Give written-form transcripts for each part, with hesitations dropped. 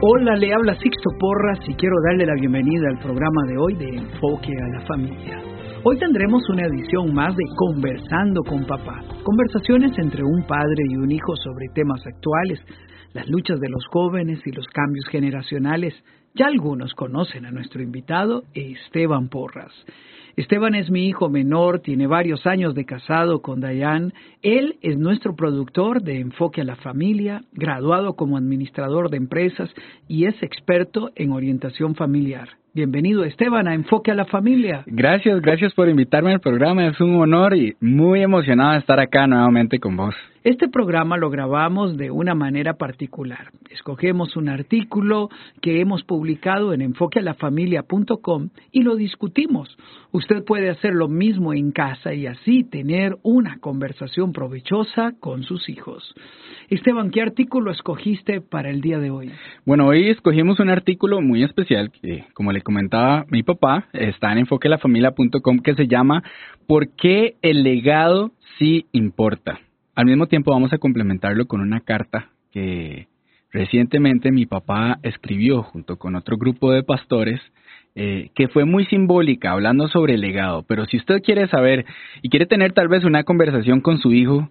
Hola, le habla Sixto Porras y quiero darle la bienvenida al programa de hoy de Enfoque a la Familia. Hoy tendremos una edición más de Conversando con Papá, conversaciones entre un padre y un hijo sobre temas actuales, las luchas de los jóvenes y los cambios generacionales. Ya algunos conocen a nuestro invitado, Esteban Porras. Esteban es mi hijo menor, tiene varios años de casado con Dayan. Él es nuestro productor de Enfoque a la Familia, graduado como administrador de empresas y es experto en orientación familiar. Bienvenido, Esteban, a Enfoque a la Familia. Gracias por invitarme al programa. Es un honor y muy emocionado de estar acá nuevamente con vos. Este programa lo grabamos de una manera particular. Escogemos un artículo que hemos publicado en enfoquealafamilia.com y lo discutimos. Usted puede hacer lo mismo en casa y así tener una conversación provechosa con sus hijos. Esteban, ¿qué artículo escogiste para el día de hoy? Bueno, hoy escogimos un artículo muy especial que, como le comentaba mi papá, está en enfoquealafamilia.com, que se llama ¿Por qué el legado sí importa? Al mismo tiempo vamos a complementarlo con una carta que recientemente mi papá escribió junto con otro grupo de pastores, que fue muy simbólica, hablando sobre el legado. Pero si usted quiere saber y quiere tener tal vez una conversación con su hijo,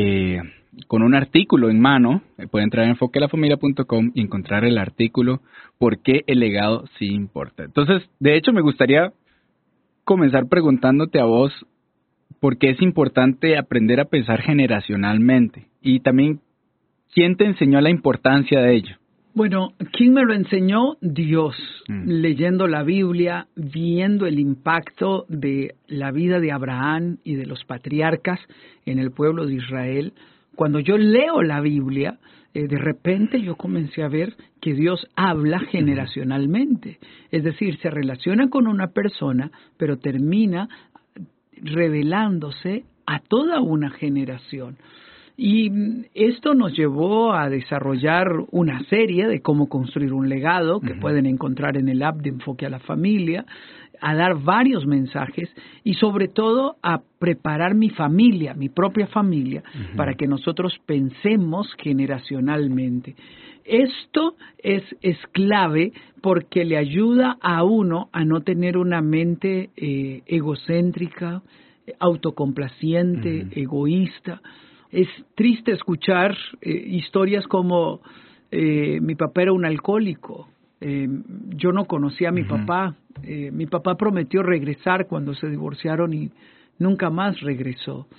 con un artículo en mano, puede entrar en enfoquealafamilia.com y encontrar el artículo ¿Por qué el legado sí importa? Entonces, de hecho, me gustaría comenzar preguntándote a vos por qué es importante aprender a pensar generacionalmente y también quién te enseñó la importancia de ello. Bueno, ¿quién me lo enseñó? Dios, leyendo la Biblia, viendo el impacto de la vida de Abraham y de los patriarcas en el pueblo de Israel. Cuando yo leo la Biblia, de repente yo comencé a ver que Dios habla generacionalmente. Es decir, se relaciona con una persona, pero termina revelándose a toda una generación. Y esto nos llevó a desarrollar una serie de cómo construir un legado que pueden encontrar en el app de Enfoque a la Familia, a dar varios mensajes y sobre todo a preparar mi familia, mi propia familia, para que nosotros pensemos generacionalmente. Esto es clave porque le ayuda a uno a no tener una mente egocéntrica, autocomplaciente, egoísta. Es triste escuchar historias como mi papá era un alcohólico, yo no conocía a mi papá, mi papá prometió regresar cuando se divorciaron y nunca más regresó.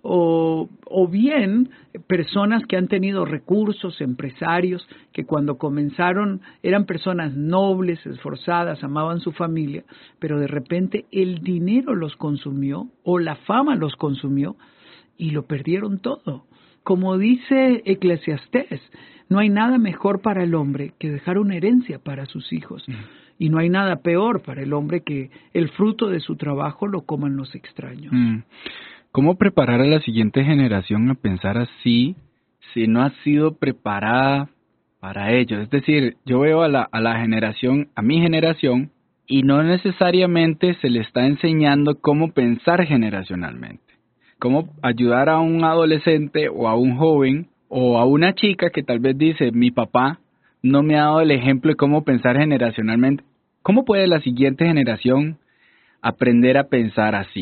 O bien personas que han tenido recursos, empresarios, que cuando comenzaron eran personas nobles, esforzadas, amaban su familia, pero de repente el dinero los consumió o la fama los consumió y lo perdieron todo. Como dice Eclesiastés, no hay nada mejor para el hombre que dejar una herencia para sus hijos. Y no hay nada peor para el hombre que el fruto de su trabajo lo coman los extraños. ¿Cómo preparar a la siguiente generación a pensar así si no ha sido preparada para ello? Es decir, yo veo a mi generación, y no necesariamente se le está enseñando cómo pensar generacionalmente. Cómo ayudar a un adolescente o a un joven o a una chica que tal vez dice, mi papá no me ha dado el ejemplo de cómo pensar generacionalmente. ¿Cómo puede la siguiente generación aprender a pensar así?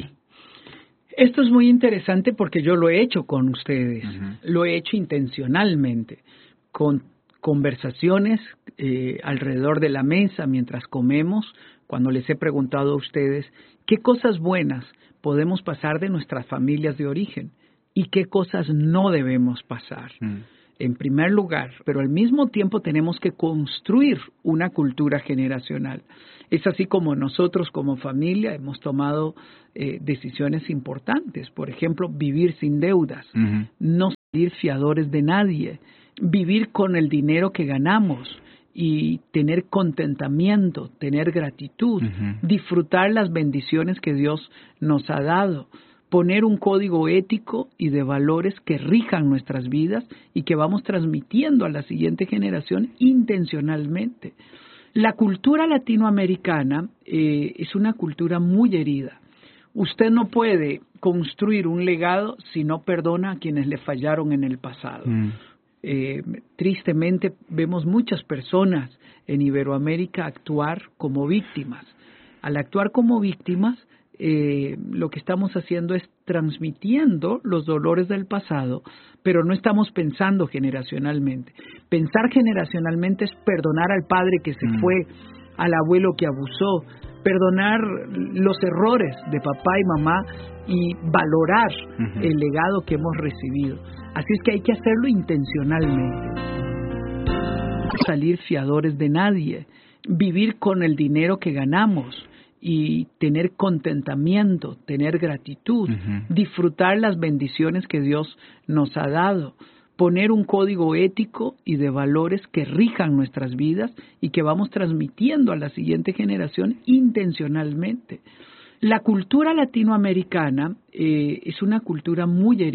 Esto es muy interesante porque yo lo he hecho con ustedes, lo he hecho intencionalmente, con conversaciones alrededor de la mesa mientras comemos, cuando les he preguntado a ustedes qué cosas buenas podemos pasar de nuestras familias de origen y qué cosas no debemos pasar. En primer lugar, pero al mismo tiempo tenemos que construir una cultura generacional. Es así como nosotros como familia hemos tomado decisiones importantes. Por ejemplo, vivir sin deudas, no ser fiadores de nadie, vivir con el dinero que ganamos y tener contentamiento, tener gratitud, disfrutar las bendiciones que Dios nos ha dado, poner un código ético y de valores que rijan nuestras vidas y que vamos transmitiendo a la siguiente generación intencionalmente. La cultura latinoamericana es una cultura muy herida. Usted no puede construir un legado si no perdona a quienes le fallaron en el pasado. Tristemente vemos muchas personas en Iberoamérica actuar como víctimas. Al actuar como víctimas, lo que estamos haciendo es transmitiendo los dolores del pasado, pero no estamos pensando generacionalmente. Pensar generacionalmente es perdonar al padre que se fue, al abuelo que abusó, perdonar los errores de papá y mamá y valorar el legado que hemos recibido. Así es que hay que hacerlo intencionalmente. Salir fiadores de nadie, vivir con el dinero que ganamos y tener contentamiento, tener gratitud, disfrutar las bendiciones que Dios nos ha dado, poner un código ético y de valores que rijan nuestras vidas y que vamos transmitiendo a la siguiente generación intencionalmente. La cultura latinoamericana es una cultura muy herida.